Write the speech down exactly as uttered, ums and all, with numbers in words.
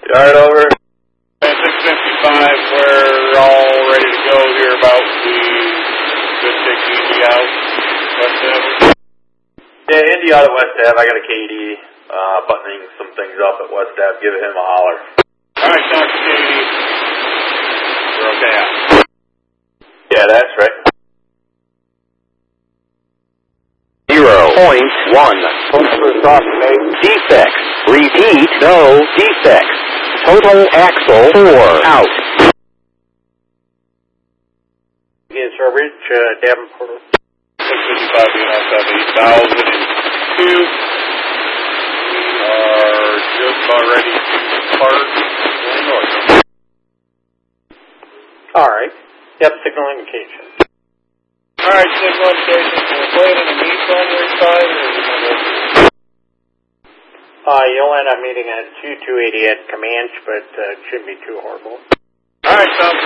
Yard over. six fifty-five, we're all ready to go here about the good take Indy out. West Ave. Yeah, Indy out at West Ave. I got a K D uh, buttoning some things up at West Ave. Give him a holler. Alright, Doctor K D. We're okay out. Yeah, that's right. Zero point one. Defects. Repeat, no defects. Total axle four out. Again, Strawbridge, uh, Davenport. six fifty-five being outside eight thousand two. We are just about ready to depart going north. Alright. Yep, signal indication. Alright, signal indication. We're playing in a meet on your side, or is it going to go? Uh, you'll end up meeting at two two eighty at Comanche, but uh, it shouldn't be too horrible. Alright, sounds